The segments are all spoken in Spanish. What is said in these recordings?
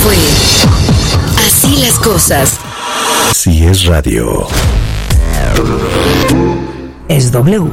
fue Así las cosas. Si es radio, es W.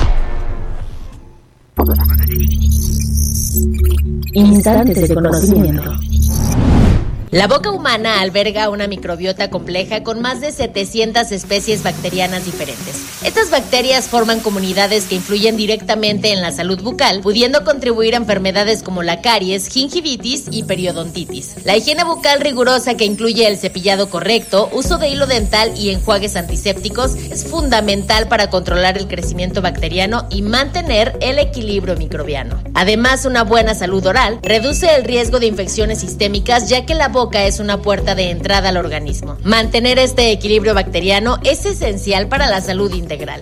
Instantes de conocimiento. La boca humana alberga una microbiota compleja con más de 700 especies bacterianas diferentes. Estas bacterias forman comunidades que influyen directamente en la salud bucal, pudiendo contribuir a enfermedades como la caries, gingivitis y periodontitis. La higiene bucal rigurosa, que incluye el cepillado correcto, uso de hilo dental y enjuagues antisépticos, es fundamental para controlar el crecimiento bacteriano y mantener el equilibrio microbiano. Además, una buena salud oral reduce el riesgo de infecciones sistémicas, ya que la boca es una puerta de entrada al organismo. Mantener este equilibrio bacteriano es esencial para la salud integral.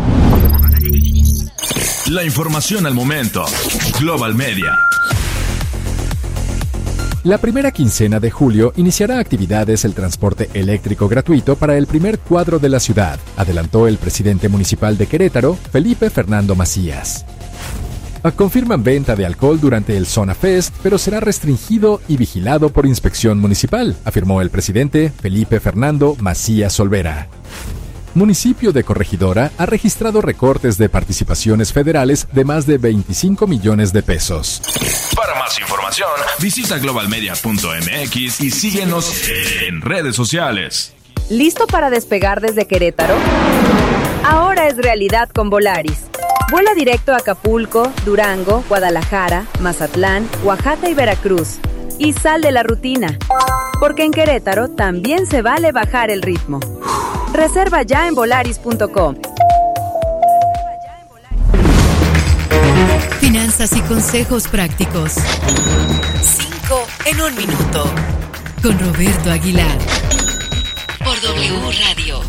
La información al momento. Global Media. La primera quincena de julio iniciará actividades el transporte eléctrico gratuito para el primer cuadro de la ciudad, adelantó el presidente municipal de Querétaro, Felipe Fernando Macías. Confirman venta de alcohol durante el Zona Fest, pero será restringido y vigilado por inspección municipal, afirmó el presidente Felipe Fernando Macías Olvera. Municipio de Corregidora ha registrado recortes de participaciones federales de más de 25 millones de pesos. Para más información, visita globalmedia.mx y síguenos en redes sociales. ¿Listo para despegar desde Querétaro? Ahora es realidad con Volaris. Vuela directo a Acapulco, Durango, Guadalajara, Mazatlán, Oaxaca y Veracruz. Y sal de la rutina, porque en Querétaro también se vale bajar el ritmo. Reserva ya en volaris.com. Finanzas y consejos prácticos. 5 en 1 minuto. Con Roberto Aguilar. Por W Radio.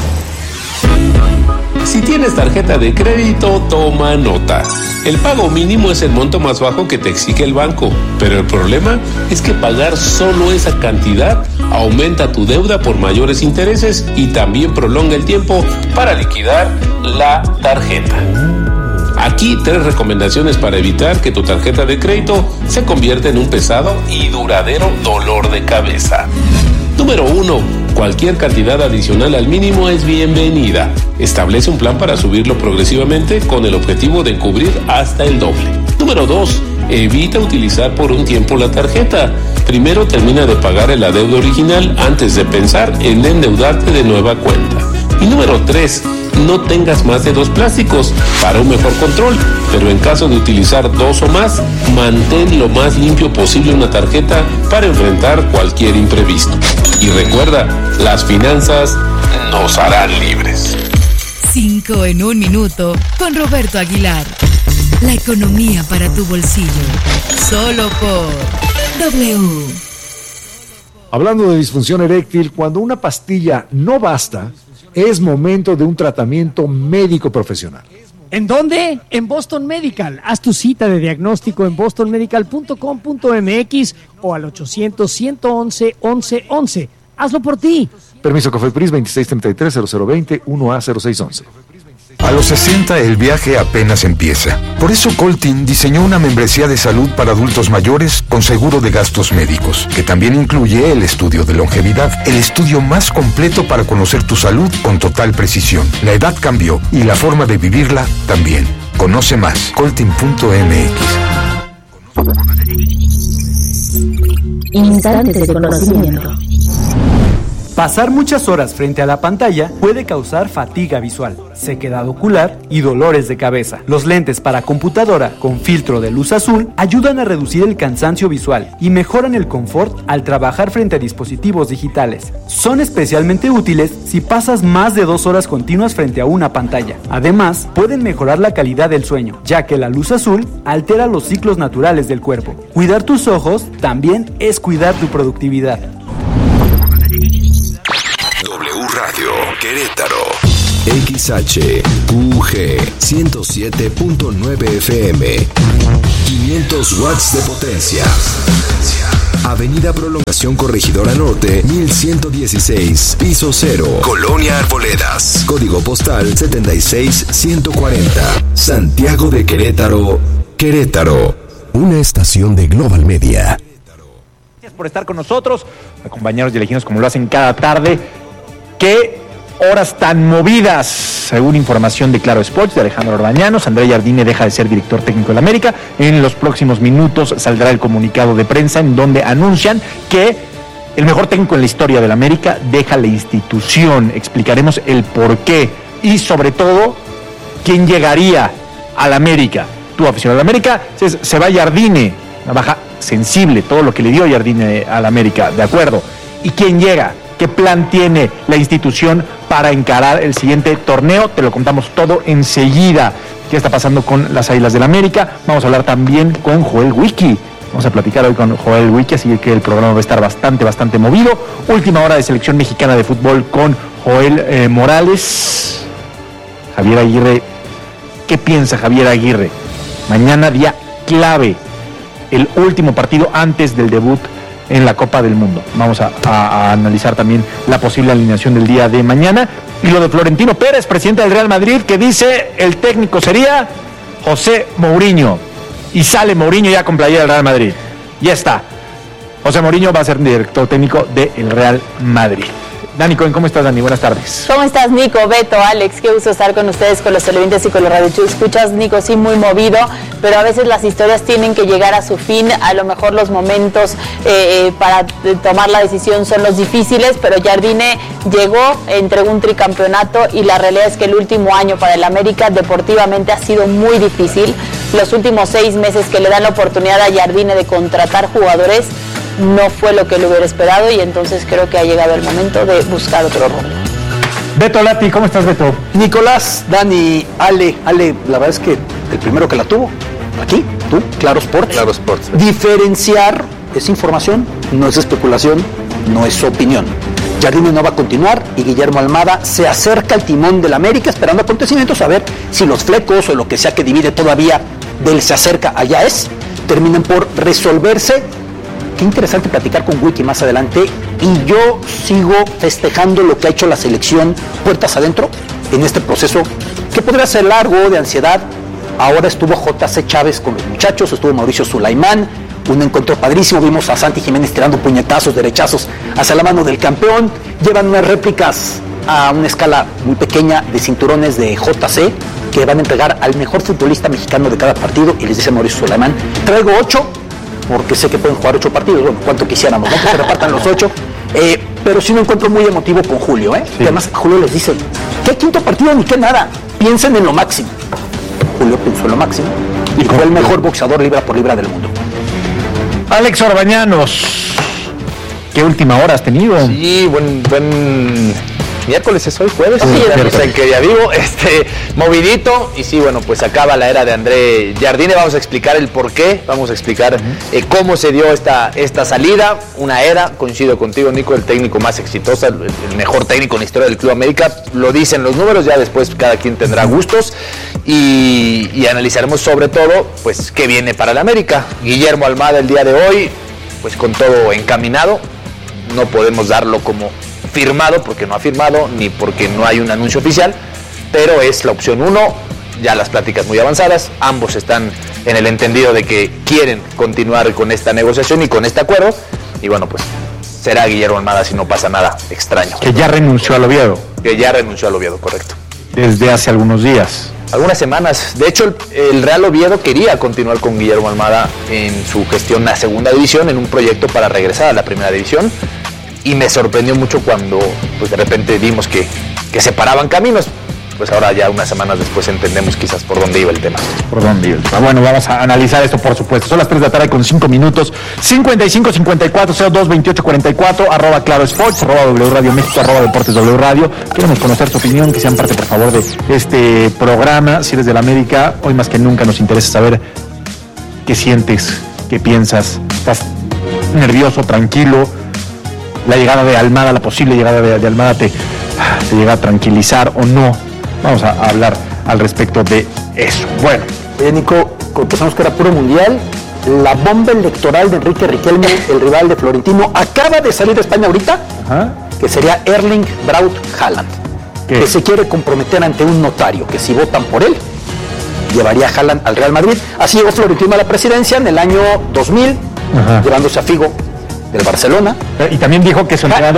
Si tienes tarjeta de crédito, toma nota. El pago mínimo es el monto más bajo que te exige el banco, pero el problema es que pagar solo esa cantidad aumenta tu deuda por mayores intereses y también prolonga el tiempo para liquidar la tarjeta. Aquí 3 recomendaciones para evitar que tu tarjeta de crédito se convierta en un pesado y duradero dolor de cabeza. Número 1. Cualquier cantidad adicional al mínimo es bienvenida. Establece un plan para subirlo progresivamente con el objetivo de cubrir hasta el doble. Número 2. Evita utilizar por un tiempo la tarjeta. Primero termina de pagar el adeudo original antes de pensar en endeudarte de nueva cuenta. Y número 3. No tengas más de 2 plásticos para un mejor control, pero en caso de utilizar 2 o más, mantén lo más limpio posible una tarjeta para enfrentar cualquier imprevisto. Y recuerda, las finanzas nos harán libres. 5 en 1 minuto con Roberto Aguilar. La economía para tu bolsillo. Solo por W. Hablando de disfunción eréctil, cuando una pastilla no basta, es momento de un tratamiento médico profesional. ¿En dónde? En Boston Medical. Haz tu cita de diagnóstico en bostonmedical.com.mx o al 800-111-1111. Hazlo por ti. Permiso COFEPRIS 2633-0020 1A0611. A los 60 el viaje apenas empieza. Por eso Coltin diseñó una membresía de salud para adultos mayores con seguro de gastos médicos, que también incluye el estudio de longevidad, el estudio más completo para conocer tu salud con total precisión. La edad cambió y la forma de vivirla también. Conoce más, coltin.mx. Instantes de conocimiento. Pasar muchas horas frente a la pantalla puede causar fatiga visual, sequedad ocular y dolores de cabeza. Los lentes para computadora con filtro de luz azul ayudan a reducir el cansancio visual y mejoran el confort al trabajar frente a dispositivos digitales. Son especialmente útiles si pasas más de 2 horas continuas frente a una pantalla. Además, pueden mejorar la calidad del sueño, ya que la luz azul altera los ciclos naturales del cuerpo. Cuidar tus ojos también es cuidar tu productividad. Radio Querétaro XHUG 107.9 FM 500 watts de potencia. Avenida Prolongación Corregidora Norte 1116 Piso 0 Colonia Arboledas. Código postal 76140 Santiago de Querétaro, Querétaro. Una estación de Global Media. Gracias por estar con nosotros, compañeros y elegidos como lo hacen cada tarde. ¿Qué horas tan movidas? Según información de Claro Sports de Alejandro Orbañanos, André Jardine deja de ser director técnico del América. En los próximos minutos saldrá el comunicado de prensa en donde anuncian que el mejor técnico en la historia del América deja la institución. Explicaremos el porqué y sobre todo quién llegaría al América. Tu aficionado al América, se va Jardine, una baja sensible, todo lo que le dio Jardine al América, de acuerdo. ¿Y quién llega? ¿Qué plan tiene la institución para encarar el siguiente torneo? Te lo contamos todo enseguida. ¿Qué está pasando con las Águilas del América? Vamos a hablar también con Joel Wiki. Vamos a platicar hoy con Joel Wiki, así que el programa va a estar bastante movido. Última hora de selección mexicana de fútbol con Joel Morales. Javier Aguirre, ¿qué piensa Javier Aguirre? Mañana día clave, el último partido antes del debut en la Copa del Mundo. Vamos a analizar también la posible alineación del día de mañana. Y lo de Florentino Pérez, presidente del Real Madrid, que dice el técnico sería José Mourinho. Y sale Mourinho ya con playera del Real Madrid. Ya está. José Mourinho va a ser director técnico del Real Madrid. Dani Cohen, ¿cómo estás, Dani? Buenas tardes. ¿Cómo estás, Nico, Beto, Alex? Qué gusto estar con ustedes, con los televidentes y con los radioescuchas. Nico, sí, muy movido, pero a veces las historias tienen que llegar a su fin. A lo mejor los momentos para tomar la decisión son los difíciles, pero Jardine llegó, entregó un tricampeonato y la realidad es que el último año para el América deportivamente ha sido muy difícil. Los últimos 6 meses que le dan la oportunidad a Jardine de contratar jugadores no fue lo que le hubiera esperado y entonces creo que ha llegado el momento de buscar otro rumbo. Beto Lati, ¿cómo estás, Beto? Nicolás, Dani, Ale, la verdad es que el primero que la tuvo, aquí, tú, Claro Sports. Claro Sports. Diferenciar es información, no es especulación, no es opinión. Jardine no va a continuar y Guillermo Almada se acerca al timón del América esperando acontecimientos a ver si los flecos o lo que sea que divide todavía del se acerca allá terminan por resolverse. Qué interesante platicar con Wiki más adelante y yo sigo festejando lo que ha hecho la selección puertas adentro en este proceso que podría ser largo, de ansiedad. Ahora estuvo J.C. Chávez con los muchachos, estuvo Mauricio Sulaimán, un encuentro padrísimo, vimos a Santi Jiménez tirando puñetazos, derechazos hacia la mano del campeón, llevan unas réplicas a una escala muy pequeña de cinturones de J.C. que van a entregar al mejor futbolista mexicano de cada partido y les dice Mauricio Sulaimán, traigo 8 porque sé que pueden jugar 8 partidos, bueno, cuánto quisiéramos, ¿no? Que se repartan los 8, pero sí un encuentro muy emotivo con Julio, Sí. Que además Julio les dice, ¿qué quinto partido ni qué nada? Piensen en lo máximo. Julio pensó en lo máximo y fue el mejor boxeador libra por libra del mundo. Alex Orbañanos, ¿qué última hora has tenido? Sí, buen miércoles es hoy, jueves, en que ya vivo, movidito, y sí, bueno, pues acaba la era de André Jardine, vamos a explicar el porqué, vamos a explicar cómo se dio esta salida, una era, coincido contigo, Nico, el técnico más exitoso, el mejor técnico en la historia del Club América, lo dicen los números, ya después cada quien tendrá gustos, y analizaremos sobre todo, pues, qué viene para el América. Guillermo Almada el día de hoy, pues con todo encaminado, no podemos darlo como firmado porque no ha firmado ni porque no hay un anuncio oficial, pero es la opción 1, ya las pláticas muy avanzadas, ambos están en el entendido de que quieren continuar con esta negociación y con este acuerdo, y bueno, pues será Guillermo Almada si no pasa nada extraño. Que ya renunció al Oviedo. Que ya renunció al Oviedo, correcto. Desde hace algunos días. Algunas semanas. De hecho, el Real Oviedo quería continuar con Guillermo Almada en su gestión en la segunda división, en un proyecto para regresar a la primera división. Y me sorprendió mucho cuando pues de repente vimos que separaban caminos. Pues ahora ya unas semanas después entendemos quizás por dónde iba el tema. Por dónde iba el tema. Bueno, vamos a analizar esto, por supuesto. Son las 3 de la tarde con 5 minutos. 55-54-02-28-44, @Claro Sports, @W Radio México, @Deportes W Radio. Queremos conocer tu opinión, que sean parte, por favor, de este programa. Si eres de la América, hoy más que nunca nos interesa saber qué sientes, qué piensas. ¿Estás nervioso, tranquilo? La llegada de Almada, la posible llegada de Almada te llega a tranquilizar o no. Vamos a hablar al respecto de eso. Bueno, Nico, pensamos que era puro mundial. La bomba electoral de Enrique Riquelme, el rival de Florentino, acaba de salir de España ahorita, que sería Erling Braut Haaland, que se quiere comprometer ante un notario, que si votan por él, llevaría a Haaland al Real Madrid. Así llegó Florentino a la presidencia en el año 2000, llevándose a Figo del Barcelona. Y también dijo que su entrenador